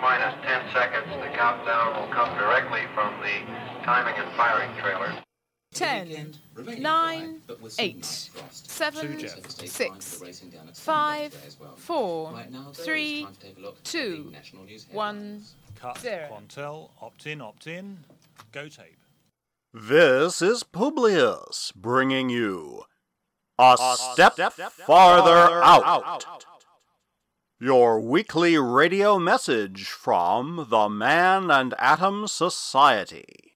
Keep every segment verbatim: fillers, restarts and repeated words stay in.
minus ten seconds. The countdown will come directly from the timing and firing trailer. ten, nine, eight, seven, six, five, four, three, two, one, Cut. zero. Quantel, opt in, opt in. Go tape. This is Publius bringing you A, a step, step Farther, farther out. out. Your weekly radio message from the Man and Atom Society.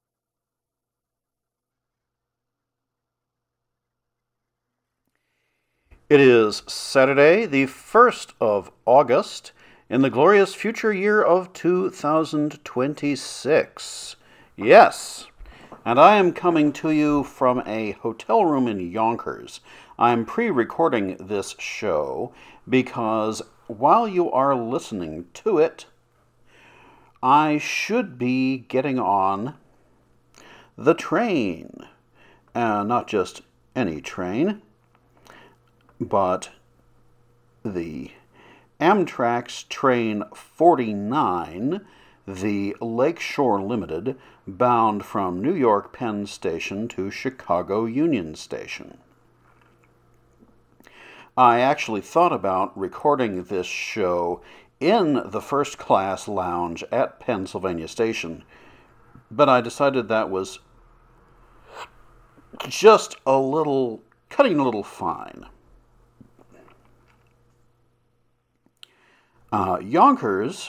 It is Saturday, the first of August, in the glorious future year of two thousand twenty-six. Yes, and I am coming to you from a hotel room in Yonkers. I'm pre-recording this show because while you are listening to it, I should be getting on the train. Uh, not just any train, but the Amtrak's Train forty-nine, the Lakeshore Limited, bound from New York Penn Station to Chicago Union Station. I actually thought about recording this show in the first class lounge at Pennsylvania Station, but I decided that was just a little, cutting a little fine. Uh, Yonkers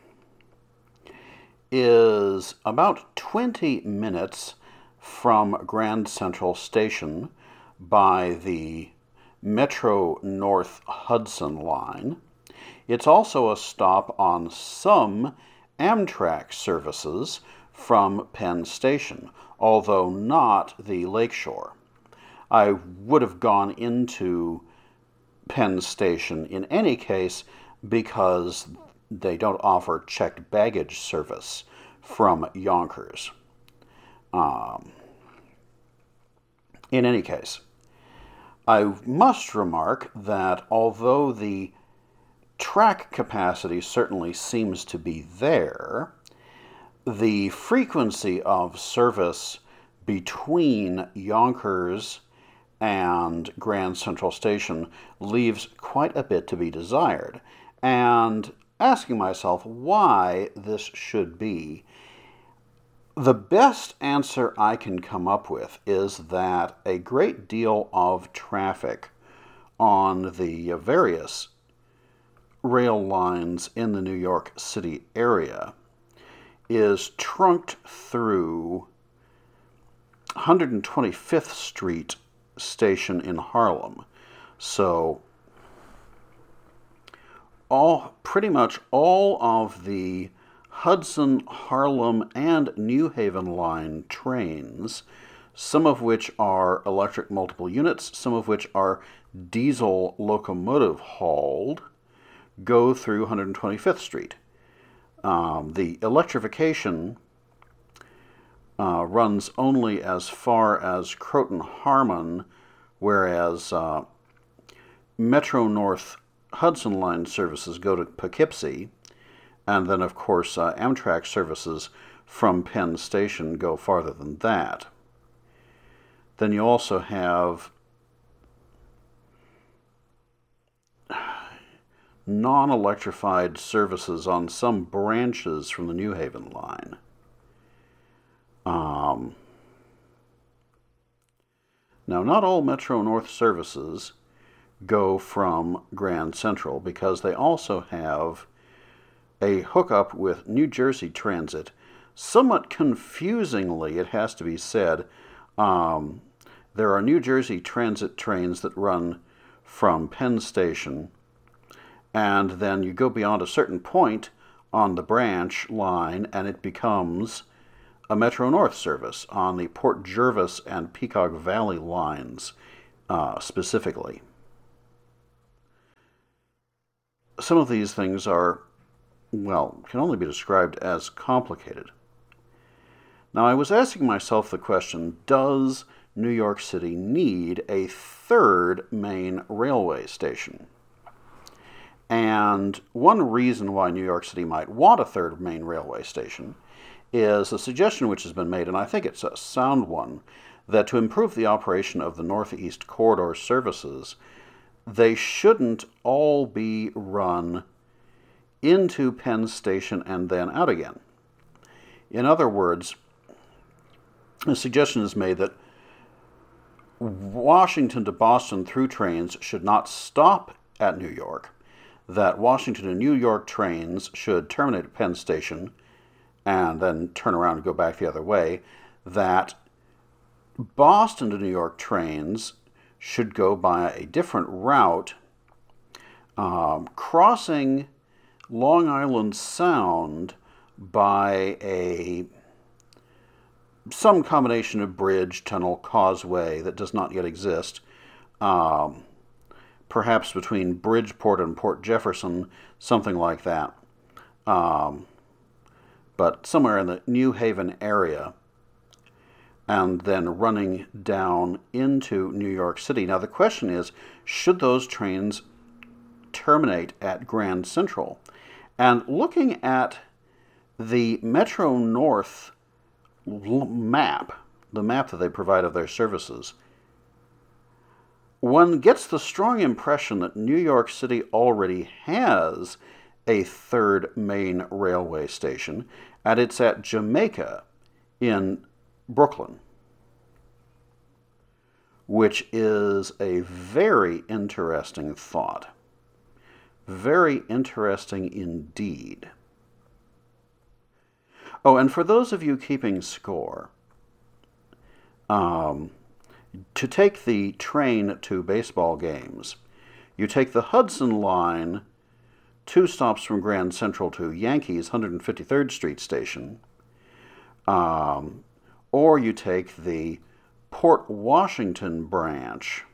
is about twenty minutes from Grand Central Station by the Metro North Hudson line. It's also a stop on some Amtrak services from Penn Station, although not the Lakeshore. I would have gone into Penn Station in any case because they don't offer checked baggage service from Yonkers. Um, in any case, I must remark that although the track capacity certainly seems to be there, the frequency of service between Yonkers and Grand Central Station leaves quite a bit to be desired. And asking myself why this should be, the best answer I can come up with is that a great deal of traffic on the various rail lines in the New York City area is trunked through one hundred twenty-fifth Street station in Harlem. So all pretty much all of the Hudson, Harlem, and New Haven line trains, some of which are electric multiple units, some of which are diesel locomotive hauled, go through one hundred twenty-fifth Street. Um, the electrification uh, runs only as far as Croton Harmon, whereas uh, Metro North Hudson line services go to Poughkeepsie, and then, of course, uh, Amtrak services from Penn Station go farther than that. Then you also have non-electrified services on some branches from the New Haven line. Um, now, not all Metro North services go from Grand Central, because they also have a hookup with New Jersey Transit. Somewhat confusingly, it has to be said, um, there are New Jersey Transit trains that run from Penn Station, and then you go beyond a certain point on the branch line, and it becomes a Metro North service on the Port Jervis and Peacock Valley lines uh, specifically. Some of these things are, well, can only be described as complicated. Now, I was asking myself the question, does New York City need a third main railway station? And one reason why New York City might want a third main railway station is a suggestion which has been made, and I think it's a sound one, that to improve the operation of the Northeast Corridor services, they shouldn't all be run into Penn Station and then out again. In other words, a suggestion is made that Washington to Boston through trains should not stop at New York, that Washington to New York trains should terminate at Penn Station and then turn around and go back the other way, that Boston to New York trains should go by a different route, um, crossing Long Island Sound by a some combination of bridge, tunnel, causeway that does not yet exist, um, perhaps between Bridgeport and Port Jefferson, something like that. Um, but somewhere in the New Haven area, and then running down into New York City. Now the question is, should those trains terminate at Grand Central? And looking at the Metro North map, the map that they provide of their services, one gets the strong impression that New York City already has a third main railway station, and it's at Jamaica in Brooklyn, which is a very interesting thought. Very interesting indeed. Oh, and for those of you keeping score, um, to take the train to baseball games, you take the Hudson Line, two stops from Grand Central to Yankees one hundred fifty-third Street Station, um, or you take the Port Washington branch,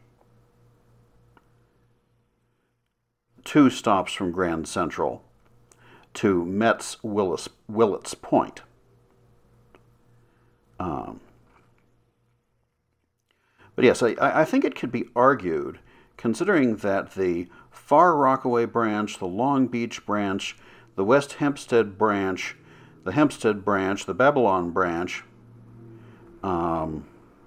two stops from Grand Central, to Metz Willis, Willets Point. Um, but yes, I, I think it could be argued, considering that the Far Rockaway branch, the Long Beach branch, the West Hempstead branch, the Hempstead branch, the Babylon branch, um,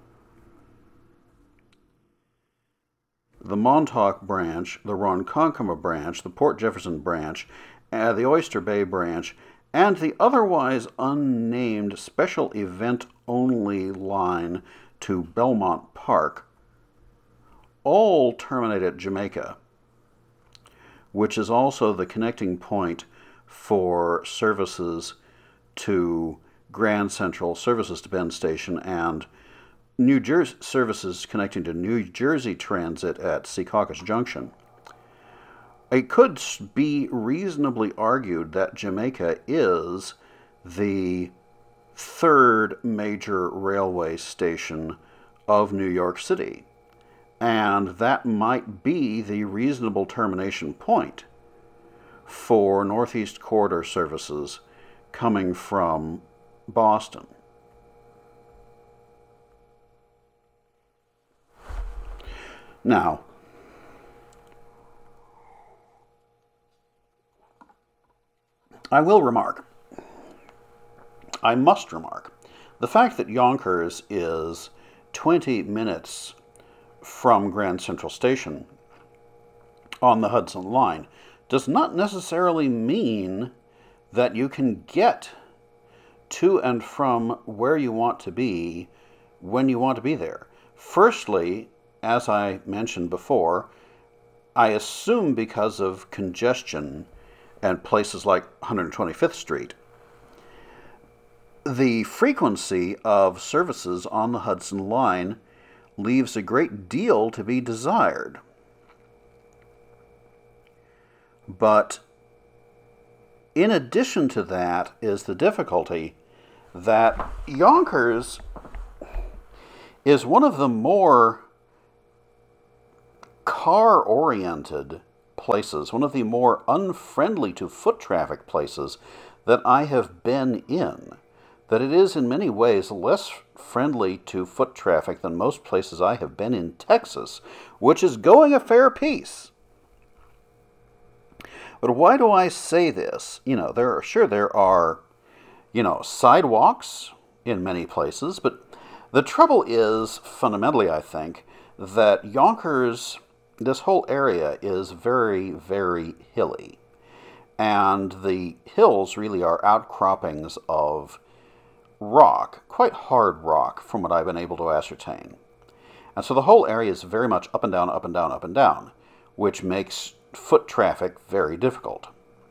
the Montauk branch, the Ronkonkoma branch, the Port Jefferson branch, uh, the Oyster Bay branch, and the otherwise unnamed special event-only line to Belmont Park, all terminate at Jamaica, which is also the connecting point for services to Grand Central, services to Penn Station, and New Jersey services connecting to New Jersey Transit at Secaucus Junction. It could be reasonably argued that Jamaica is the third major railway station of New York City, and that might be the reasonable termination point for Northeast Corridor services coming from Boston. Now, I will remark, I must remark, the fact that Yonkers is twenty minutes from Grand Central Station on the Hudson Line does not necessarily mean that you can get to and from where you want to be when you want to be there. Firstly, as I mentioned before, I assume because of congestion and places like one hundred twenty-fifth Street, the frequency of services on the Hudson Line leaves a great deal to be desired. But in addition to that is the difficulty that Yonkers is one of the more car-oriented places, one of the more unfriendly to foot traffic places that I have been in, that it is in many ways less friendly to foot traffic than most places I have been in Texas, which is going a fair piece. But why do I say this? You know, there are, sure, there are, you know, sidewalks in many places, but the trouble is, fundamentally, I think, that Yonkers, this whole area is very, very hilly. And the hills really are outcroppings of rock, quite hard rock, from what I've been able to ascertain. And so the whole area is very much up and down, up and down, up and down, which makes foot traffic very difficult.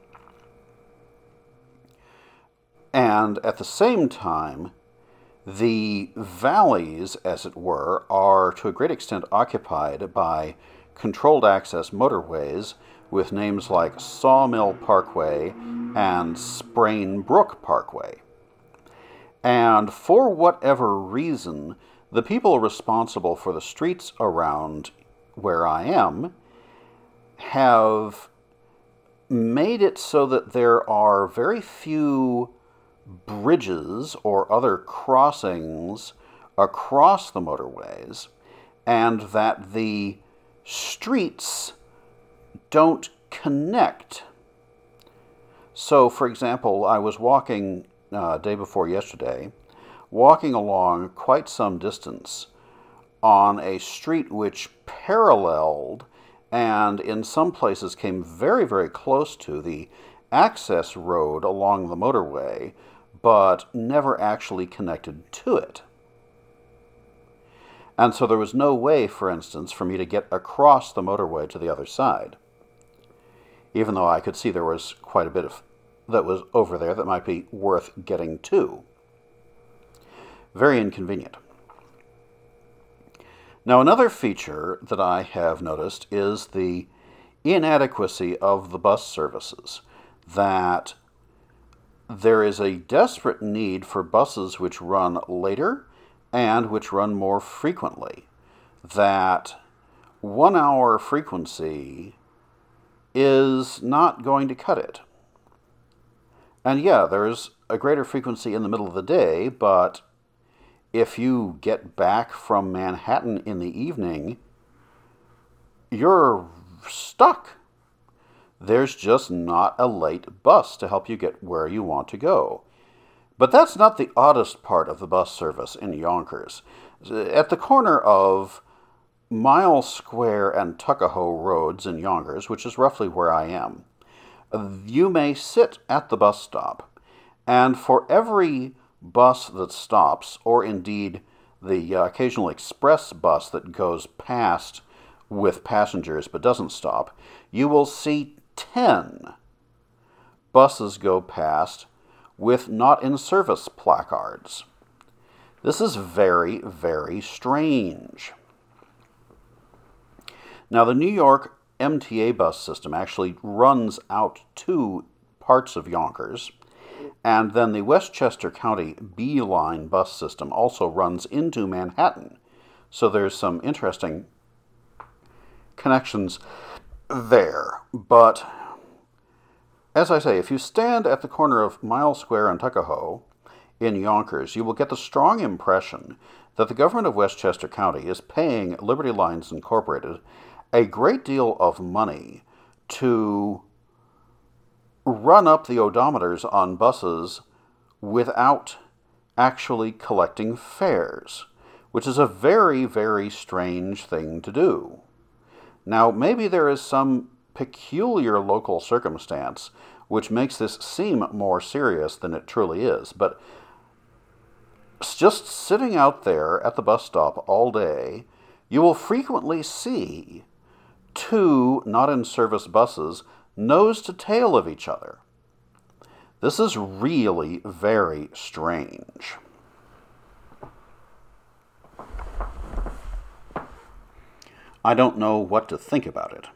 And at the same time, the valleys, as it were, are to a great extent occupied by controlled access motorways with names like Sawmill Parkway and Sprain Brook Parkway. And for whatever reason, the people responsible for the streets around where I am have made it so that there are very few bridges or other crossings across the motorways, and that the streets don't connect. So, for example, I was walking uh, day before yesterday, walking along quite some distance on a street which paralleled and in some places came very, very close to the access road along the motorway, but never actually connected to it. And so there was no way, for instance, for me to get across the motorway to the other side, even though I could see there was quite a bit of that was over there that might be worth getting to. Very inconvenient. Now, another feature that I have noticed is the inadequacy of the bus services, that there is a desperate need for buses which run later and which run more frequently, that one-hour frequency is not going to cut it. And yeah, there's a greater frequency in the middle of the day, but if you get back from Manhattan in the evening, you're stuck. There's just not a late bus to help you get where you want to go. But that's not the oddest part of the bus service in Yonkers. At the corner of Mile Square and Tuckahoe Roads in Yonkers, which is roughly where I am, you may sit at the bus stop, and for every bus that stops, or indeed the uh, occasional express bus that goes past with passengers but doesn't stop, you will see ten buses go past with not in service placards. This is very, very strange. Now, the New York M T A bus system actually runs out to parts of Yonkers, and then the Westchester County B Line bus system also runs into Manhattan. So there's some interesting connections there. But as I say, if you stand at the corner of Mile Square and Tuckahoe in Yonkers, you will get the strong impression that the government of Westchester County is paying Liberty Lines Incorporated a great deal of money to run up the odometers on buses without actually collecting fares, which is a very, very strange thing to do. Now, maybe there is some peculiar local circumstance which makes this seem more serious than it truly is, but just sitting out there at the bus stop all day, you will frequently see two not-in-service buses nose to tail of each other. This is really very strange. I don't know what to think about it.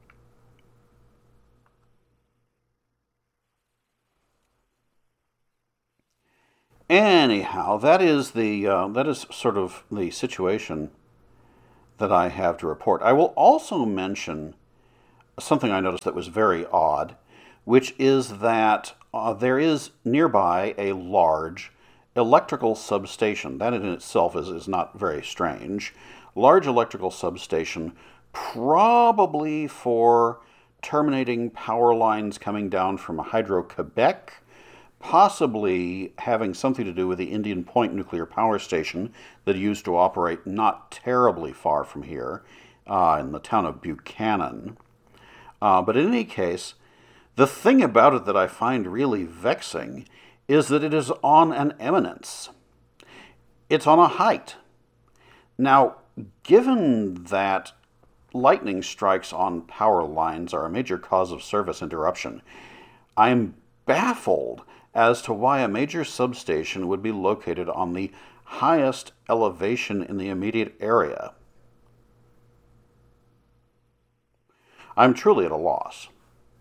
Anyhow, that is the uh, that is sort of the situation that I have to report. I will also mention something I noticed that was very odd, which is that uh, there is nearby a large electrical substation. That in itself is, is not very strange. Large electrical substation, probably for terminating power lines coming down from Hydro-Quebec, possibly having something to do with the Indian Point nuclear power station that used to operate not terribly far from here, uh, in the town of Buchanan. Uh, but in any case, the thing about it that I find really vexing is that it is on an eminence. It's on a height. Now, given that lightning strikes on power lines are a major cause of service interruption, I'm baffled as to why a major substation would be located on the highest elevation in the immediate area. I'm truly at a loss.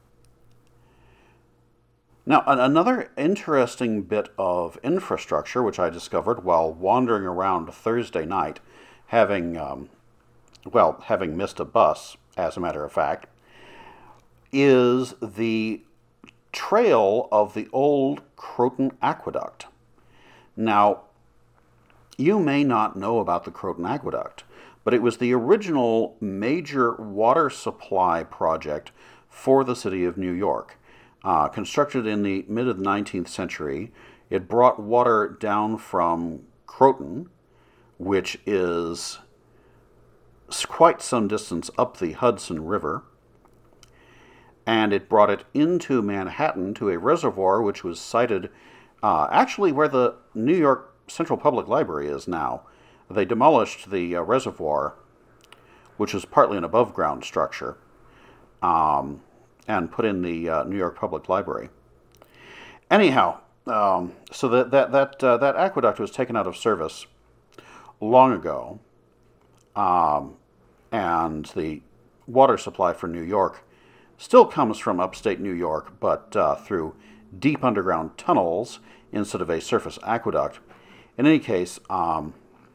Now, another interesting bit of infrastructure, which I discovered while wandering around Thursday night, having, um, well, having missed a bus, as a matter of fact, is the trail of the old Croton Aqueduct. Now, you may not know about the Croton Aqueduct, but it was the original major water supply project for the city of New York. Uh, constructed in the mid of the nineteenth century, it brought water down from Croton, which is quite some distance up the Hudson River, and it brought it into Manhattan to a reservoir which was sited uh, actually where the New York Central Public Library is now. They demolished the uh, reservoir, which was partly an above-ground structure, um, and put in the uh, New York Public Library. Anyhow, um, so that that that uh, that aqueduct was taken out of service long ago, um, and the water supply for New York still comes from upstate New York, but uh, through deep underground tunnels instead of a surface aqueduct. In any case, um,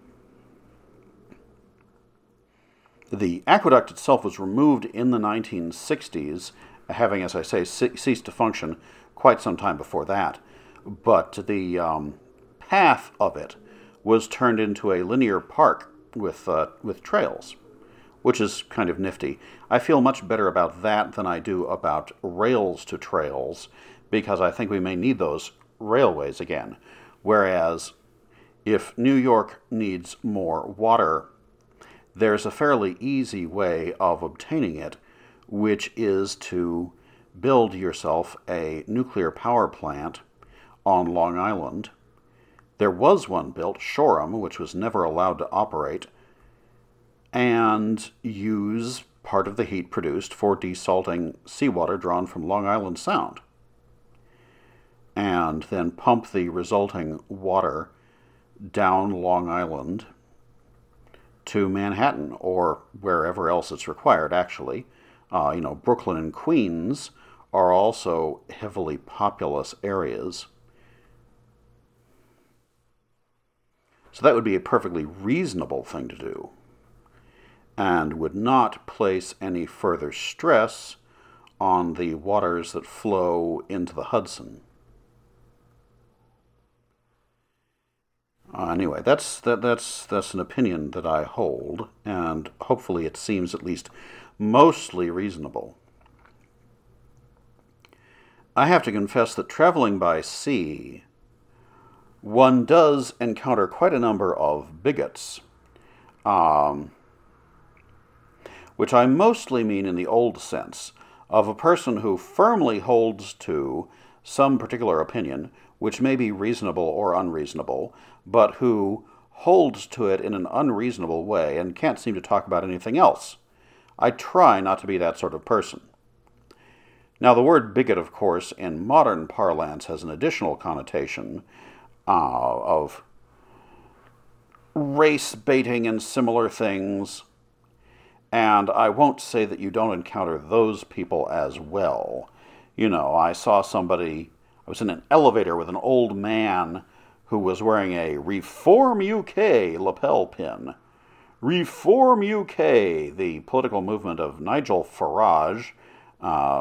the aqueduct itself was removed in the nineteen sixties, having, as I say, ceased to function quite some time before that. But the um, path of it was turned into a linear park with uh, with trails, which is kind of nifty. I feel much better about that than I do about rails to trails, because I think we may need those railways again. Whereas, if New York needs more water, there's a fairly easy way of obtaining it, which is to build yourself a nuclear power plant on Long Island. There was one built, Shoreham, which was never allowed to operate, and use part of the heat produced for desalting seawater drawn from Long Island Sound, and then pump the resulting water down Long Island to Manhattan, or wherever else it's required, actually. Uh, you know, Brooklyn and Queens are also heavily populous areas. So that would be a perfectly reasonable thing to do, and would not place any further stress on the waters that flow into the Hudson. Uh, anyway, that's that that's that's an opinion that I hold, and hopefully it seems at least mostly reasonable. I have to confess that traveling by sea, one does encounter quite a number of bigots, um, which I mostly mean in the old sense of a person who firmly holds to some particular opinion, which may be reasonable or unreasonable, but who holds to it in an unreasonable way and can't seem to talk about anything else. I try not to be that sort of person. Now, the word bigot, of course, in modern parlance has an additional connotation uh, of race baiting and similar things, and I won't say that you don't encounter those people as well. You know, I saw somebody, I was in an elevator with an old man who was wearing a Reform U K lapel pin. Reform U K, the political movement of Nigel Farage, uh,